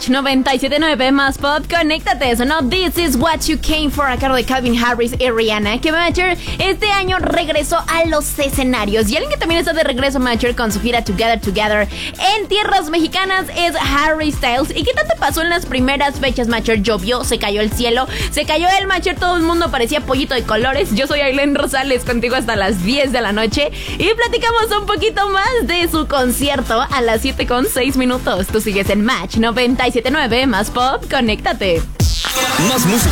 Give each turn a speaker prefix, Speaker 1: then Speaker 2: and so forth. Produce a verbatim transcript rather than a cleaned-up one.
Speaker 1: Match noventa y siete punto nueve más pop, conéctate. Sonó This Is What You Came For a cargo de Calvin Harris y Rihanna, que Matcher este año regresó a los escenarios. Y alguien que también está de regreso, Matcher, con su gira Together Together en tierras mexicanas es Harry Styles. ¿Y qué tanto pasó en las primeras fechas, Matcher? Llovió, se cayó el cielo, se cayó el Matcher, todo el mundo parecía pollito de colores. Yo soy Ailén Rosales, contigo hasta las diez de la noche y platicamos un poquito más de su concierto a las siete con seis minutos. Tú sigues en Match noventa y siete punto nueve más pop, conéctate.
Speaker 2: Más música